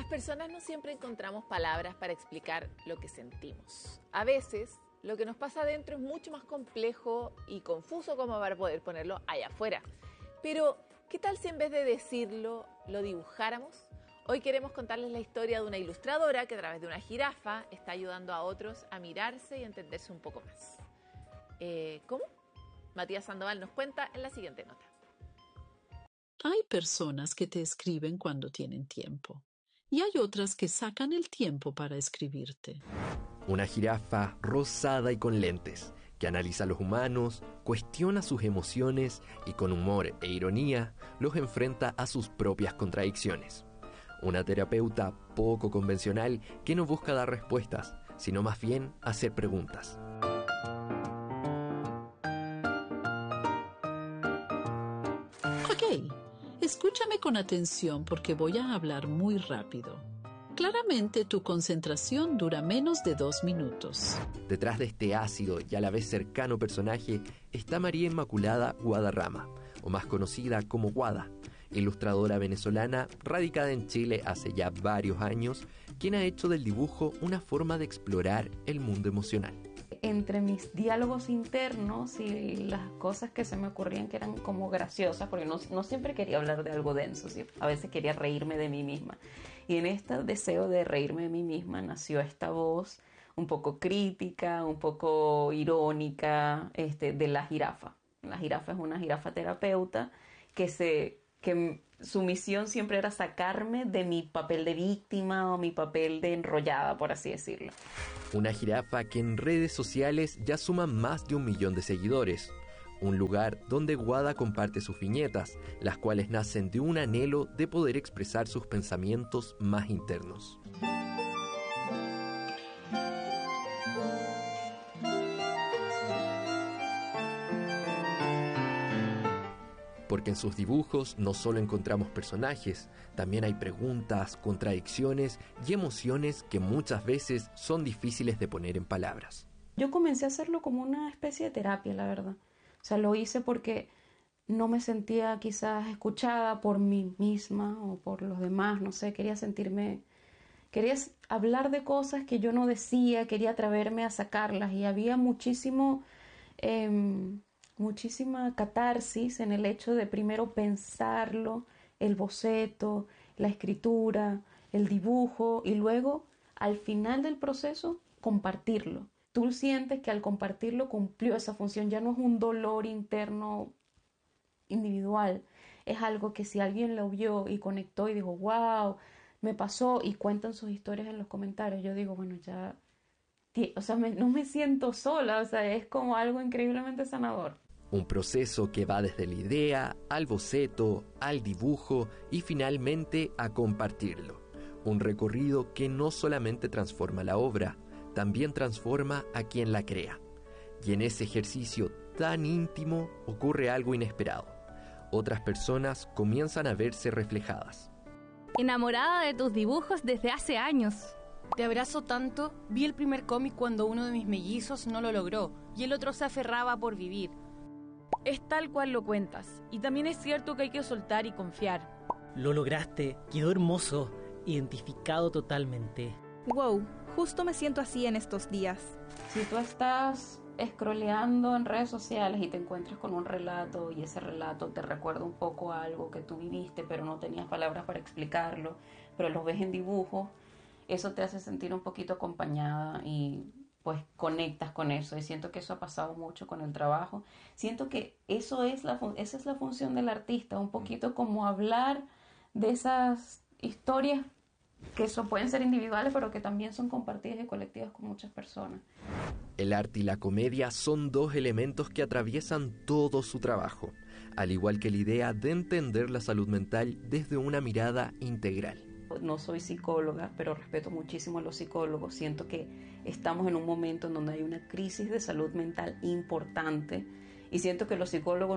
Las personas no siempre encontramos palabras para explicar lo que sentimos. A veces, lo que nos pasa adentro es mucho más complejo y confuso como para poder ponerlo allá afuera. Pero, ¿qué tal si en vez de decirlo, lo dibujáramos? Hoy queremos contarles la historia de una ilustradora que a través de una jirafa está ayudando a otros a mirarse y entenderse un poco más. ¿Cómo? Matías Sandoval nos cuenta en la siguiente nota. Hay personas que te escriben cuando tienen tiempo y hay otras que sacan el tiempo para escribirte. Una jirafa rosada y con lentes, que analiza a los humanos, cuestiona sus emociones y con humor e ironía los enfrenta a sus propias contradicciones. Una terapeuta poco convencional que no busca dar respuestas, sino más bien hacer preguntas. Ok, escúchame con atención porque voy a hablar muy rápido. Claramente tu concentración dura menos de 2 minutos. Detrás de este ácido y a la vez cercano personaje está María Inmaculada Guadarrama, o más conocida como Guada, ilustradora venezolana radicada en Chile hace ya varios años, quien ha hecho del dibujo una forma de explorar el mundo emocional. Entre mis diálogos internos y las cosas que se me ocurrían que eran como graciosas, porque no siempre quería hablar de algo denso, ¿sí? A veces quería reírme de mí misma. Y en este deseo de reírme de mí misma nació esta voz un poco crítica, un poco irónica, de la jirafa. La jirafa es una jirafa terapeuta que su misión siempre era sacarme de mi papel de víctima o mi papel de enrollada, por así decirlo. Una jirafa que en redes sociales ya suma más de 1 millón de seguidores. Un lugar donde Guada comparte sus viñetas, las cuales nacen de un anhelo de poder expresar sus pensamientos más internos. Porque en sus dibujos no solo encontramos personajes, también hay preguntas, contradicciones y emociones que muchas veces son difíciles de poner en palabras. Yo comencé a hacerlo como una especie de terapia, la verdad. O sea, lo hice porque no me sentía quizás escuchada por mí misma o por los demás, no sé, quería hablar de cosas que yo no decía, quería atreverme a sacarlas y había muchísima catarsis en el hecho de primero pensarlo, el boceto, la escritura, el dibujo y luego al final del proceso compartirlo. Tú sientes que al compartirlo cumplió esa función, ya no es un dolor interno individual, es algo que si alguien lo vio y conectó y dijo, wow, me pasó y cuentan sus historias en los comentarios, yo digo, bueno, ya, o sea, no me siento sola, o sea, es como algo increíblemente sanador. Un proceso que va desde la idea, al boceto, al dibujo y finalmente a compartirlo. Un recorrido que no solamente transforma la obra, también transforma a quien la crea. Y en ese ejercicio tan íntimo ocurre algo inesperado. Otras personas comienzan a verse reflejadas. Enamorada de tus dibujos desde hace años. Te abrazo tanto, vi el primer cómic cuando uno de mis mellizos no lo logró y el otro se aferraba por vivir. Es tal cual lo cuentas, y también es cierto que hay que soltar y confiar. Lo lograste, quedó hermoso, identificado totalmente. Wow, justo me siento así en estos días. Si tú estás scrolleando en redes sociales y te encuentras con un relato y ese relato te recuerda un poco a algo que tú viviste pero no tenías palabras para explicarlo, pero lo ves en dibujo, eso te hace sentir un poquito acompañada y pues conectas con eso, y siento que eso ha pasado mucho con el trabajo. Siento que esa es la función del artista, un poquito como hablar de esas historias que pueden ser individuales, pero que también son compartidas y colectivas con muchas personas. El arte y la comedia son 2 elementos que atraviesan todo su trabajo, al igual que la idea de entender la salud mental desde una mirada integral. No soy psicóloga, pero respeto muchísimo a los psicólogos. Siento que estamos en un momento en donde hay una crisis de salud mental importante y siento que los psicólogos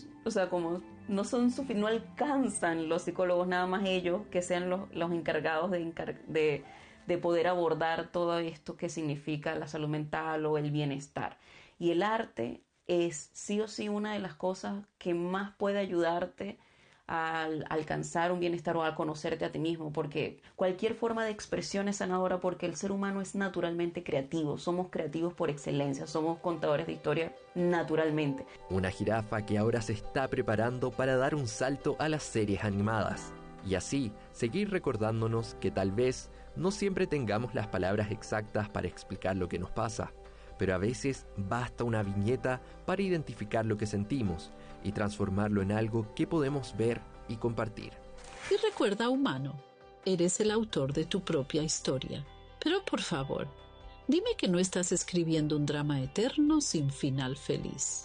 no alcanzan los psicólogos, nada más ellos, que sean los encargados de poder abordar todo esto que significa la salud mental o el bienestar. Y el arte es sí o sí una de las cosas que más puede ayudarte al alcanzar un bienestar o a conocerte a ti mismo, porque cualquier forma de expresión es sanadora, porque el ser humano es naturalmente creativo, somos creativos por excelencia, somos contadores de historia naturalmente. Una jirafa que ahora se está preparando para dar un salto a las series animadas y así seguir recordándonos que tal vez no siempre tengamos las palabras exactas para explicar lo que nos pasa, pero a veces basta una viñeta para identificar lo que sentimos y transformarlo en algo que podemos ver y compartir. Y recuerda, humano, eres el autor de tu propia historia. Pero por favor, dime que no estás escribiendo un drama eterno sin final feliz.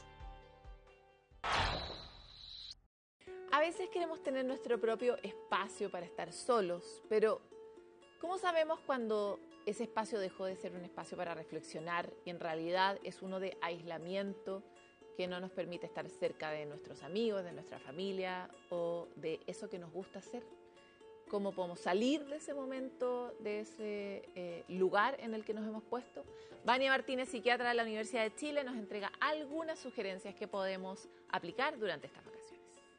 A veces queremos tener nuestro propio espacio para estar solos, pero ¿cómo sabemos cuando ese espacio dejó de ser un espacio para reflexionar y en realidad es uno de aislamiento que no nos permite estar cerca de nuestros amigos, de nuestra familia o de eso que nos gusta hacer? ¿Cómo podemos salir de ese momento, de ese lugar en el que nos hemos puesto? Vania Martínez, psiquiatra de la Universidad de Chile, nos entrega algunas sugerencias que podemos aplicar durante estas vacaciones.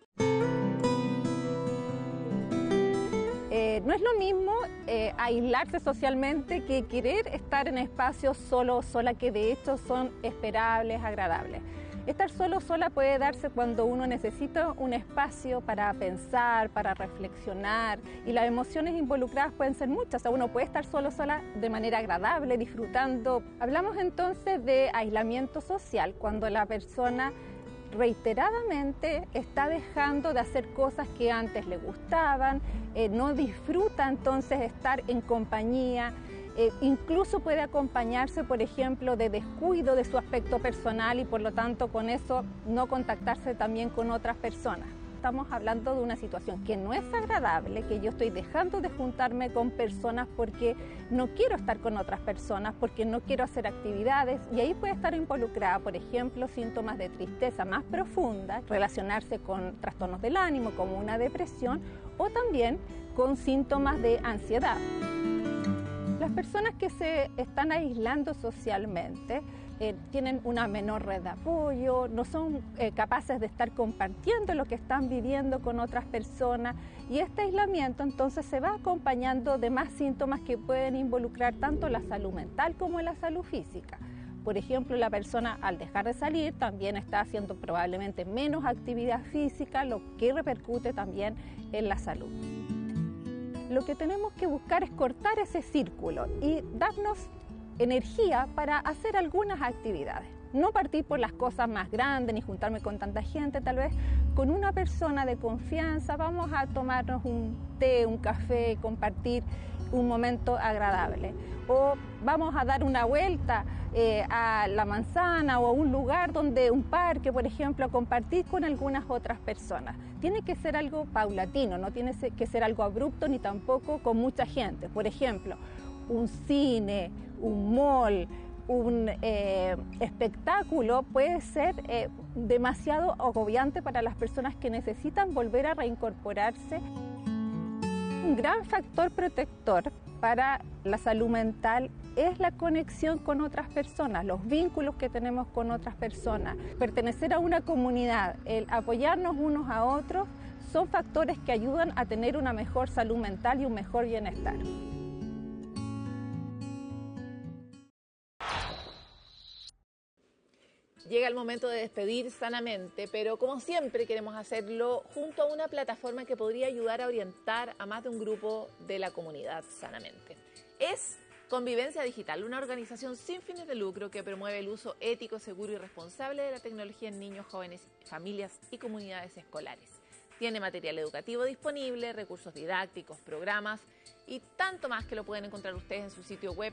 No es lo mismo aislarse socialmente que querer estar en espacios solo o sola, que de hecho son esperables, agradables. Estar solo o sola puede darse cuando uno necesita un espacio para pensar, para reflexionar, y las emociones involucradas pueden ser muchas. O sea, uno puede estar solo o sola de manera agradable, disfrutando. Hablamos entonces de aislamiento social, cuando la persona reiteradamente está dejando de hacer cosas que antes le gustaban, no disfruta entonces estar en compañía, incluso puede acompañarse, por ejemplo, de descuido de su aspecto personal y por lo tanto con eso no contactarse también con otras personas. Estamos hablando de una situación que no es agradable, que yo estoy dejando de juntarme con personas porque no quiero estar con otras personas, porque no quiero hacer actividades, y ahí puede estar involucrada, por ejemplo, síntomas de tristeza más profunda, relacionarse con trastornos del ánimo como una depresión o también con síntomas de ansiedad. Las personas que se están aislando socialmente tienen una menor red de apoyo, no son capaces de estar compartiendo lo que están viviendo con otras personas, y este aislamiento entonces se va acompañando de más síntomas que pueden involucrar tanto la salud mental como la salud física. Por ejemplo, la persona al dejar de salir también está haciendo probablemente menos actividad física, lo que repercute también en la salud. Lo que tenemos que buscar es cortar ese círculo y darnos energía para hacer algunas actividades. No partir por las cosas más grandes ni juntarme con tanta gente, tal vez con una persona de confianza vamos a tomarnos un té, un café, compartir un momento agradable. O vamos a dar una vuelta a la manzana o a un lugar donde un parque, por ejemplo, a compartir con algunas otras personas. Tiene que ser algo paulatino, no tiene que ser algo abrupto ni tampoco con mucha gente. Por ejemplo, un cine, un mall, un espectáculo puede ser demasiado agobiante para las personas que necesitan volver a reincorporarse. Un gran factor protector para la salud mental es la conexión con otras personas, los vínculos que tenemos con otras personas. Pertenecer a una comunidad, el apoyarnos unos a otros, son factores que ayudan a tener una mejor salud mental y un mejor bienestar. Llega el momento de despedir sanamente, pero como siempre queremos hacerlo junto a una plataforma que podría ayudar a orientar a más de un grupo de la comunidad sanamente. Es Convivencia Digital, una organización sin fines de lucro que promueve el uso ético, seguro y responsable de la tecnología en niños, jóvenes, familias y comunidades escolares. Tiene material educativo disponible, recursos didácticos, programas y tanto más que lo pueden encontrar ustedes en su sitio web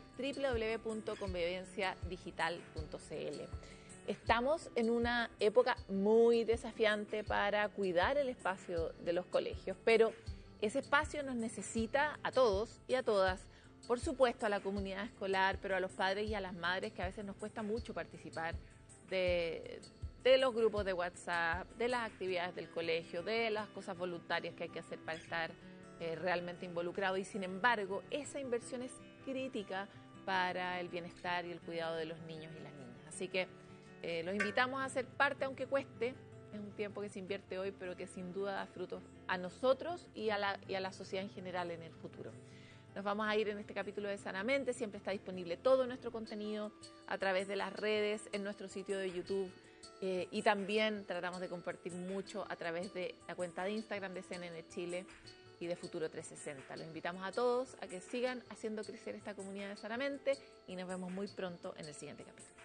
www.convivenciadigital.cl. Estamos en una época muy desafiante para cuidar el espacio de los colegios, pero ese espacio nos necesita a todos y a todas, por supuesto a la comunidad escolar, pero a los padres y a las madres que a veces nos cuesta mucho participar de los grupos de WhatsApp, de las actividades del colegio, de las cosas voluntarias que hay que hacer para estar realmente involucrado, y sin embargo esa inversión es crítica para el bienestar y el cuidado de los niños y las niñas. Así que los invitamos a ser parte, aunque cueste, es un tiempo que se invierte hoy, pero que sin duda da frutos a nosotros y a la sociedad en general en el futuro. Nos vamos a ir en este capítulo de Sanamente. Siempre está disponible todo nuestro contenido a través de las redes, en nuestro sitio de YouTube, y también tratamos de compartir mucho a través de la cuenta de Instagram de CNN Chile y de Futuro 360. Los invitamos a todos a que sigan haciendo crecer esta comunidad de Sanamente y nos vemos muy pronto en el siguiente capítulo.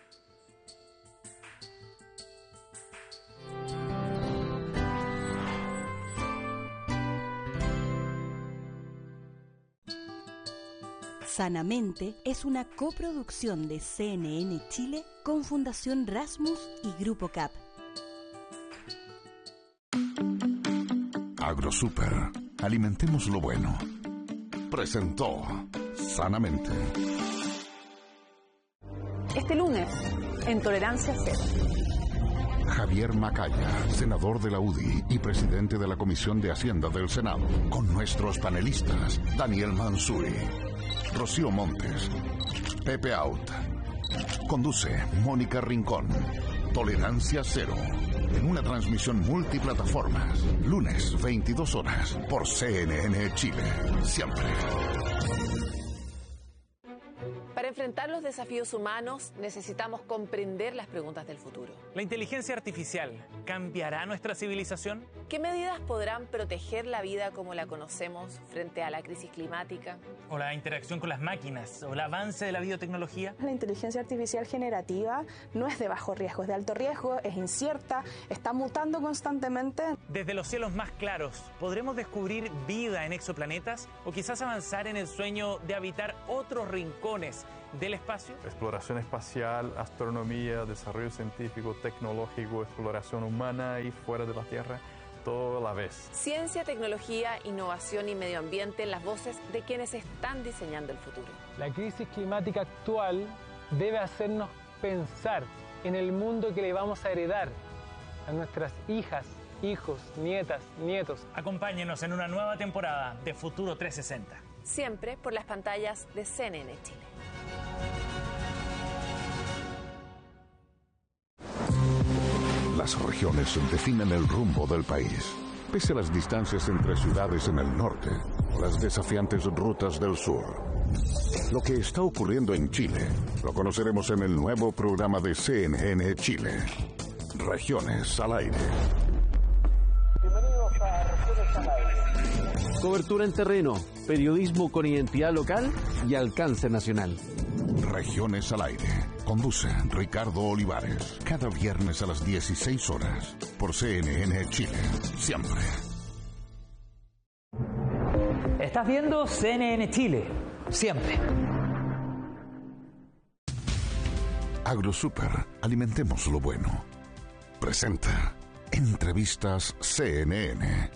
Sanamente es una coproducción de CNN Chile con Fundación Rasmus y Grupo CAP. AgroSuper, alimentemos lo bueno. Presentó Sanamente. Este lunes, en Tolerancia Cero. Javier Macaya, senador de la UDI y presidente de la Comisión de Hacienda del Senado, con nuestros panelistas Daniel Manzuri, Rocío Montes, Pepe Out. Conduce Mónica Rincón. Tolerancia Cero. En una transmisión multiplataformas. Lunes, 22 horas. Por CNN Chile. Siempre. Para enfrentar los desafíos humanos necesitamos comprender las preguntas del futuro. ¿La inteligencia artificial cambiará nuestra civilización? ¿Qué medidas podrán proteger la vida como la conocemos frente a la crisis climática? ¿O la interacción con las máquinas? ¿O el avance de la biotecnología? La inteligencia artificial generativa no es de bajo riesgo, es de alto riesgo, es incierta, está mutando constantemente. Desde los cielos más claros, ¿podremos descubrir vida en exoplanetas? ¿O quizás avanzar en el sueño de habitar otros rincones del espacio? Exploración espacial, astronomía, desarrollo científico, tecnológico, exploración humana y fuera de la Tierra, todo a la vez. Ciencia, tecnología, innovación y medio ambiente en las voces de quienes están diseñando el futuro. La crisis climática actual debe hacernos pensar en el mundo que le vamos a heredar a nuestras hijas, hijos, nietas, nietos. Acompáñenos en una nueva temporada de Futuro 360. Siempre por las pantallas de CNN Chile. Las regiones definen el rumbo del país. Pese a las distancias entre ciudades en el norte, las desafiantes rutas del sur. Lo que está ocurriendo en Chile lo conoceremos en el nuevo programa de CNN Chile. Regiones al aire. Bienvenidos a Regiones al aire. Cobertura en terreno, periodismo con identidad local y alcance nacional. Regiones al aire. Conduce Ricardo Olivares. Cada viernes a las 16 horas. Por CNN Chile. Siempre. Estás viendo CNN Chile. Siempre. AgroSuper. Alimentemos lo bueno. Presenta Entrevistas CNN.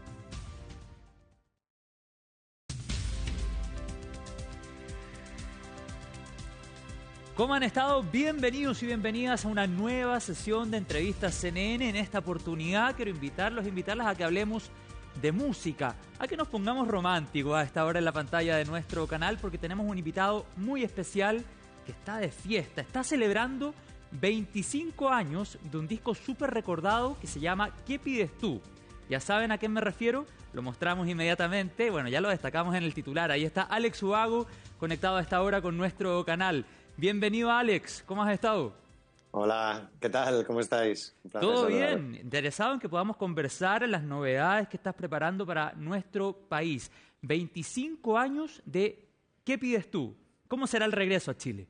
¿Cómo han estado? Bienvenidos y bienvenidas a una nueva sesión de Entrevistas CNN. En esta oportunidad quiero invitarlas a que hablemos de música, a que nos pongamos románticos a esta hora en la pantalla de nuestro canal, porque tenemos un invitado muy especial que está de fiesta, está celebrando 25 años de un disco súper recordado que se llama ¿Qué pides tú? ¿Ya saben a qué me refiero? Lo mostramos inmediatamente, bueno, ya lo destacamos en el titular. Ahí está Alex Ubago conectado a esta hora con nuestro canal. Bienvenido, Alex. ¿Cómo has estado? Hola, ¿qué tal? ¿Cómo estáis? Todo bien. Interesado en que podamos conversar en las novedades que estás preparando para nuestro país. 25 años de ¿Qué pides tú? ¿Cómo será el regreso a Chile?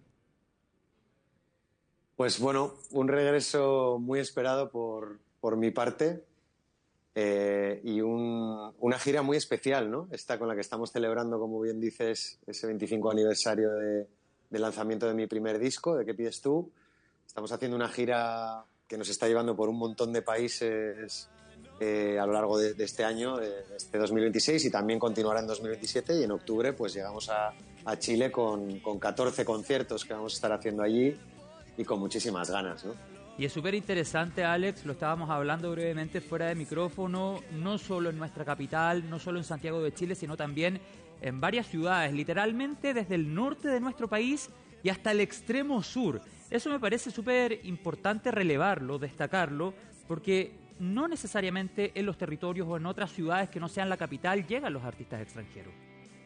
Pues bueno, un regreso muy esperado por mi parte y una gira muy especial, ¿no? Esta con la que estamos celebrando, como bien dices, ese 25 aniversario del lanzamiento de mi primer disco, de ¿Qué pides tú? Estamos haciendo una gira que nos está llevando por un montón de países a lo largo de este año, de este 2026, y también continuará en 2027, y en octubre pues llegamos a Chile con 14 conciertos que vamos a estar haciendo allí y con muchísimas ganas, ¿no? Y es súper interesante, Alex, lo estábamos hablando brevemente fuera de micrófono, no solo en nuestra capital, no solo en Santiago de Chile, sino también en varias ciudades, literalmente desde el norte de nuestro país y hasta el extremo sur. Eso me parece súper importante relevarlo, destacarlo, porque no necesariamente en los territorios o en otras ciudades que no sean la capital llegan los artistas extranjeros?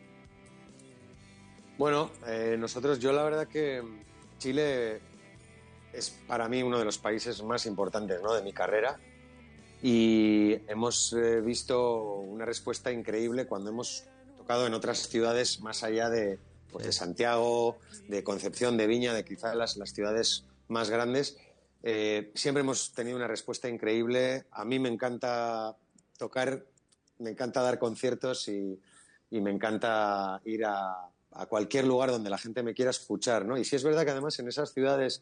Bueno, yo la verdad que Chile es para mí uno de los países más importantes, ¿no?, de mi carrera, y hemos visto una respuesta increíble cuando hemos tocado en otras ciudades más allá de Santiago, de Concepción, de Viña, de quizás las ciudades más grandes. Siempre hemos tenido una respuesta increíble. A mí me encanta tocar, me encanta dar conciertos y me encanta ir a cualquier lugar donde la gente me quiera escuchar, ¿no? Y sí es verdad que además en esas ciudades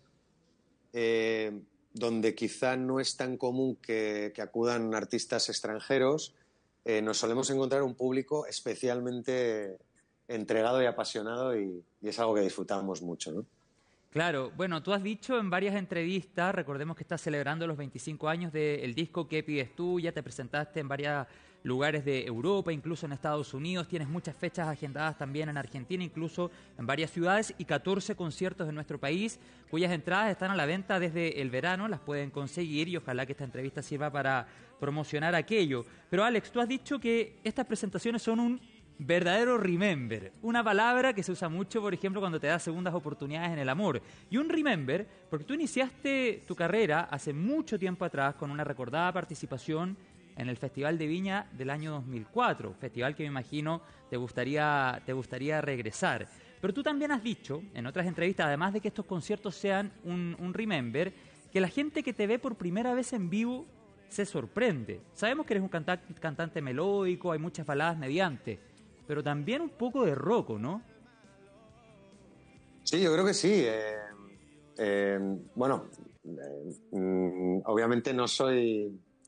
donde quizá no es tan común que acudan artistas extranjeros, nos solemos encontrar un público especialmente entregado y apasionado, y es algo que disfrutamos mucho, ¿no? Claro, bueno, tú has dicho en varias entrevistas, recordemos que estás celebrando los 25 años del disco ¿Qué pides tú? Ya te presentaste en varios lugares de Europa, incluso en Estados Unidos, tienes muchas fechas agendadas también en Argentina, incluso en varias ciudades, y 14 conciertos en nuestro país, cuyas entradas están a la venta desde el verano, las pueden conseguir, y ojalá que esta entrevista sirva para promocionar aquello. Pero Alex, tú has dicho que estas presentaciones son un verdadero remember, una palabra que se usa mucho, por ejemplo, cuando te das segundas oportunidades en el amor. Y un remember, porque tú iniciaste tu carrera hace mucho tiempo atrás con una recordada participación en el Festival de Viña del año 2004, festival que me imagino te gustaría regresar. Pero tú también has dicho en otras entrevistas, además de que estos conciertos sean un remember, que la gente que te ve por primera vez en vivo se sorprende. Sabemos que eres un cantante melódico, hay muchas baladas mediante, pero también un poco de rock, ¿no? Sí, yo creo que sí. Obviamente no soy